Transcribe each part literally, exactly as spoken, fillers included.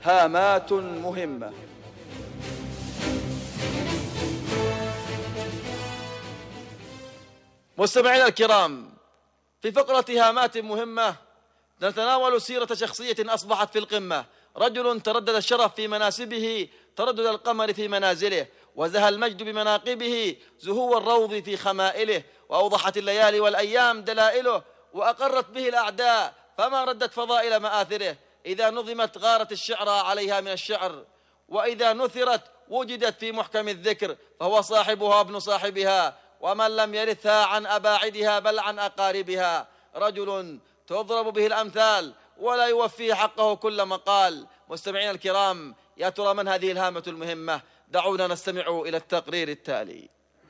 هامات مهمة. مستمعينا الكرام، في فقرة هامات مهمة نتناول سيرة شخصية أصبحت في القمة، رجل تردد الشرف في مناسبه تردد القمر في منازله، وزهى المجد بمناقبه زهو الروض في خمائله، وأوضحت الليالي والأيام دلائله، وأقرت به الأعداء فما ردت فضائل مآثره. إذا نظمت غارت الشعر عليها من الشعر، وإذا نثرت وجدت في محكم الذكر، فهو صاحبها ابن صاحبها، ومن لم يرثها عن أباعدها بل عن أقاربها. رجل تضرب به الأمثال ولا يوفيه حقه كل مقال. مستمعين الكرام، يا ترى من هذه الهامة المهمة؟ دعونا نستمع إلى التقرير التالي.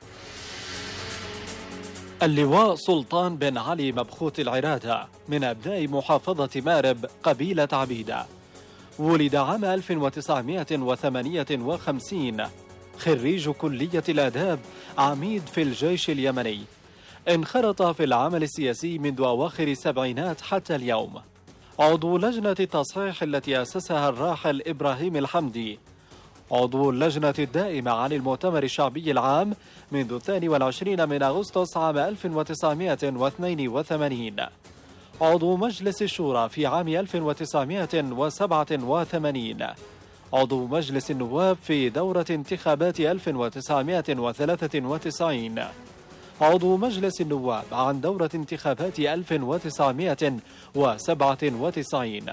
اللواء سلطان بن علي مبخوت العرادة من أبناء محافظة مارب قبيلة عبيدة، ولد عام ألف وتسعمائة وثمانية وخمسين، خريج كلية الآداب، عميد في الجيش اليمني. انخرط في العمل السياسي منذ أواخر السبعينات حتى اليوم، عضو لجنة التصحيح التي أسسها الراحل إبراهيم الحمدي، عضو اللجنة الدائمة عن المؤتمر الشعبي العام منذ الثاني والعشرين من أغسطس عام ألف وتسعمائة واثنين وثمانين، عضو مجلس الشورى في عام ألف وتسعمائة وسبعة وثمانين، عضو مجلس النواب في دورة انتخابات ألف وتسعمائة وثلاثة وتسعين، عضو مجلس النواب عن دورة انتخابات ألف وتسعمائة وسبعة وتسعين.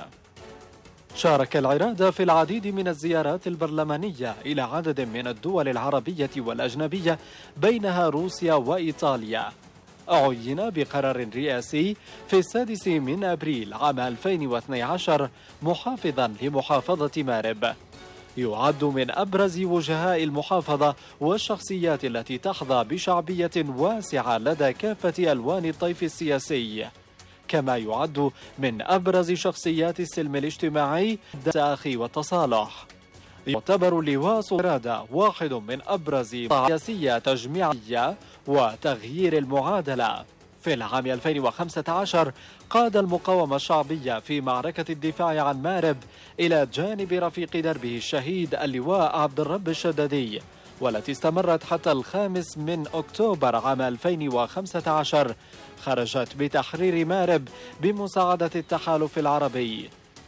شارك العرادة في العديد من الزيارات البرلمانية إلى عدد من الدول العربية والأجنبية بينها روسيا وإيطاليا. عين بقرار رئاسي في السادس من أبريل عام ألفين واثني عشر محافظا لمحافظة مارب. يعد من أبرز وجهاء المحافظة والشخصيات التي تحظى بشعبية واسعة لدى كافة ألوان الطيف السياسي، كما يعد من أبرز شخصيات السلم الاجتماعي التآخي والتصالح. يعتبر اللواء سلطان واحد من أبرز سياسية تجميعية وتغيير المعادلة. في العام ألفين وخمسة عشر قاد المقاومة الشعبية في معركة الدفاع عن مارب إلى جانب رفيق دربه الشهيد اللواء عبد الرب الشدادي، والتي استمرت حتى الخامس من أكتوبر عام ألفين وخمسة عشر. خرجت بتحرير مارب بمساعدة التحالف العربي.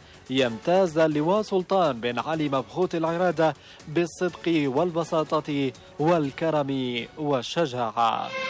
يمتاز اللواء سلطان بن علي مبخوت العرادة بالصدق والبساطة والكرم والشجاعة.